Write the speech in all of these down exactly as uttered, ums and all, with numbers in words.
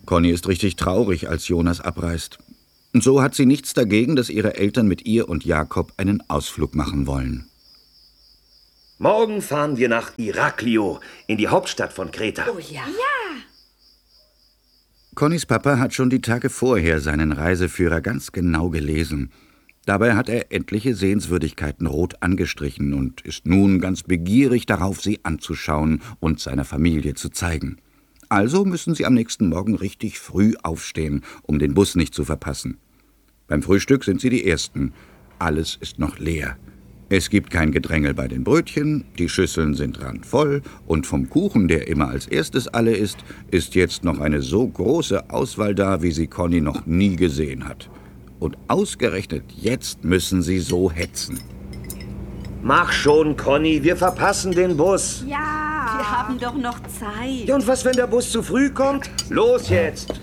Conny ist richtig traurig, als Jonas abreist. Und so hat sie nichts dagegen, dass ihre Eltern mit ihr und Jakob einen Ausflug machen wollen. Morgen fahren wir nach Iraklio, in die Hauptstadt von Kreta. Oh ja. Ja. Connys Papa hat schon die Tage vorher seinen Reiseführer ganz genau gelesen. Dabei hat er etliche Sehenswürdigkeiten rot angestrichen und ist nun ganz begierig darauf, sie anzuschauen und seiner Familie zu zeigen. Also müssen sie am nächsten Morgen richtig früh aufstehen, um den Bus nicht zu verpassen. Beim Frühstück sind sie die Ersten. Alles ist noch leer. Es gibt kein Gedrängel bei den Brötchen, die Schüsseln sind randvoll und vom Kuchen, der immer als erstes alle isst, ist jetzt noch eine so große Auswahl da, wie sie Conny noch nie gesehen hat. Und ausgerechnet jetzt müssen sie so hetzen. Mach schon, Conny, wir verpassen den Bus. Ja. Wir haben doch noch Zeit. Ja, und was, wenn der Bus zu früh kommt? Los jetzt!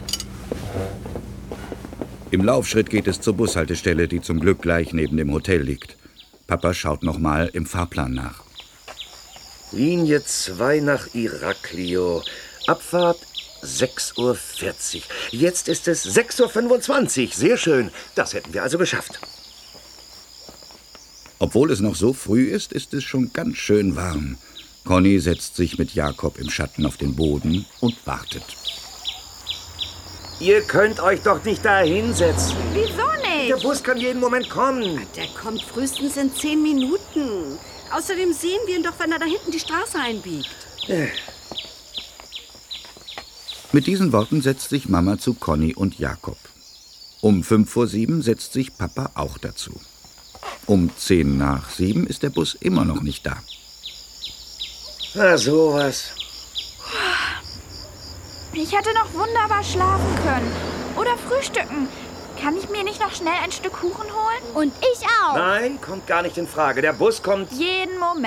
Im Laufschritt geht es zur Bushaltestelle, die zum Glück gleich neben dem Hotel liegt. Papa schaut noch mal im Fahrplan nach. Linie zwei nach Iraklio. Abfahrt sechs Uhr vierzig. Jetzt ist es sechs Uhr fünfundzwanzig. Sehr schön. Das hätten wir also geschafft. Obwohl es noch so früh ist, ist es schon ganz schön warm. Conny setzt sich mit Jakob im Schatten auf den Boden und wartet. Ihr könnt euch doch nicht da hinsetzen. Wieso nicht? Der Bus kann jeden Moment kommen. Der kommt frühestens in zehn Minuten. Außerdem sehen wir ihn doch, wenn er da hinten die Straße einbiegt. Mit diesen Worten setzt sich Mama zu Conny und Jakob. Um fünf vor sieben setzt sich Papa auch dazu. Um zehn nach sieben ist der Bus immer noch nicht da. Na, sowas. Ich hätte noch wunderbar schlafen können. Oder frühstücken. Kann ich mir nicht noch schnell ein Stück Kuchen holen? Und ich auch. Nein, kommt gar nicht in Frage. Der Bus kommt... Jeden Moment.